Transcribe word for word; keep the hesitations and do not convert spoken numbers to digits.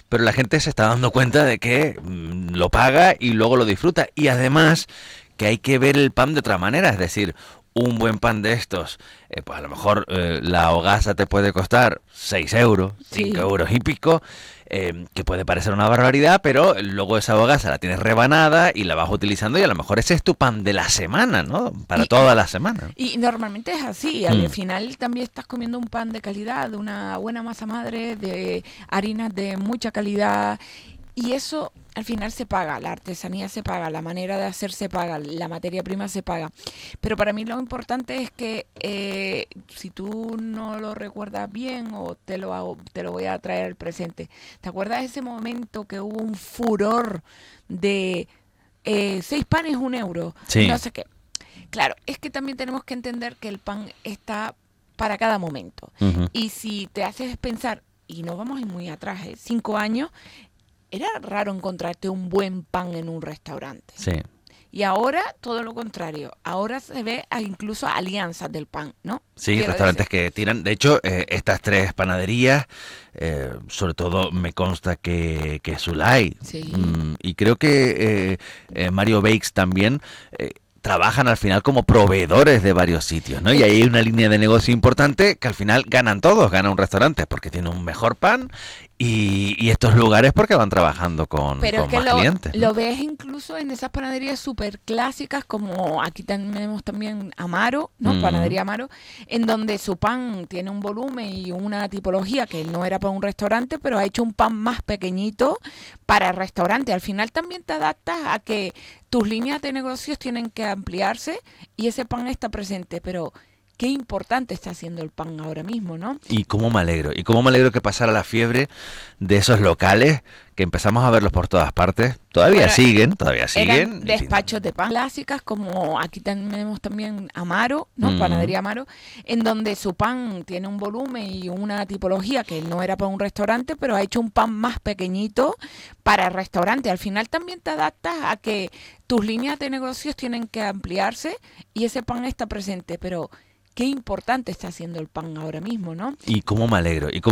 pero la gente se está dando cuenta de que mm, lo paga y luego lo disfruta. Y además que hay que ver el pan de otra manera, es decir, un buen pan de estos, eh, pues a lo mejor eh, la hogaza te puede costar seis euros, cinco Sí. euros y pico, eh, que puede parecer una barbaridad, pero luego esa hogaza la tienes rebanada y la vas utilizando y a lo mejor ese es tu pan de la semana, ¿no? Para Y, toda la semana. y normalmente es así, al Mm, final también estás comiendo un pan de calidad, de una buena masa madre, de harinas de mucha calidad. Y eso al final se paga, la artesanía se paga, la manera de hacer se paga, la materia prima se paga. Pero para mí lo importante es que eh, si tú no lo recuerdas bien o te lo hago, te lo voy a traer al presente. ¿Te acuerdas de ese momento que hubo un furor de eh, seis panes un euro? No sí. sé qué. Claro, es que también tenemos que entender que el pan está para cada momento. Ujú, Y si te haces pensar, y no vamos a ir muy atrás, ¿eh? Cinco años, era raro encontrarte un buen pan en un restaurante. sí. Y ahora todo lo contrario. Ahora se ve a incluso alianzas del pan, ¿no? Sí, Quiero decir. restaurantes que tiran. De hecho, eh, estas tres panaderías, eh, sobre todo me consta que, que Zulay, Sí. mm, y creo que eh, eh, Mario Bakes también, eh, trabajan al final como proveedores de varios sitios, ¿no? Y Es ahí que, hay una línea de negocio importante que al final ganan todos, gana un restaurante porque tiene un mejor pan y, y estos lugares porque van trabajando con, pero es con que más lo, clientes, ¿no? lo ves incluso en esas panaderías súper clásicas, como aquí tenemos también Amaro, ¿no? Mm, Panadería Amaro, en donde su pan tiene un volumen y una tipología que no era para un restaurante, pero ha hecho un pan más pequeñito para el restaurante. Al final también te adaptas a que tus líneas de negocios tienen que ampliarse y ese pan está presente, pero qué importante está haciendo el pan ahora mismo, ¿no? y cómo me alegro, y cómo me alegro que pasara la fiebre de esos locales que empezamos a verlos por todas partes. Todavía Bueno, siguen, todavía eran siguen. Y, despachos de pan clásicas, como aquí tenemos también Amaro, ¿no? mm, Panadería Amaro, en donde su pan tiene un volumen y una tipología que no era para un restaurante, pero ha hecho un pan más pequeñito para el restaurante. Al final también te adaptas a que tus líneas de negocios tienen que ampliarse y ese pan está presente, pero qué importante está haciendo el pan ahora mismo, ¿no? y cómo me alegro. Y cómo